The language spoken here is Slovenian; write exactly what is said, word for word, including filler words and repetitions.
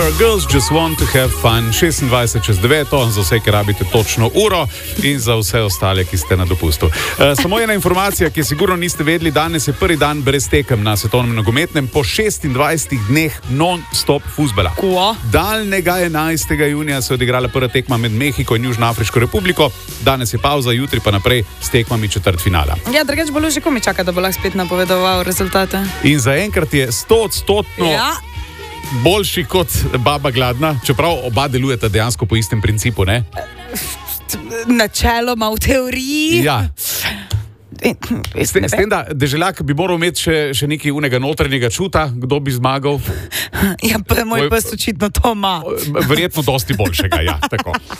Girls just want to have fun, šestindvajset čez deveto, za vse, ki rabite točno uro in za vse ostale, ki ste na dopustu. Uh, samo ena informacija, ki sigurno niste vedeli, danes je prvi dan brez tekem na svetovnem nogometnem po šestindvajsetih dneh non-stop fuzbala. Kva? Daljnega enajstega junija se je odigrala prva tekma med Mehiko in Južnoafriško republiko, danes je pauza, jutri pa naprej s tekmami četrtfinala. Ja, drugač bo že komi čaka, da bo lahko spet napovedoval rezultate. In zaenkrat je stoodstotno Ja. boljši kot Baba Gladna, čeprav oba delujeta dejansko po istem principu, ne? Načeloma v teoriji. Ja. In, S tem, s tem, da Deželjak bi moral imeti še, še nekaj unega notranjega čuta, kdo bi zmagal. Ja, pa moj pes očitno to ima. Verjetno dosti boljšega, ja, tako.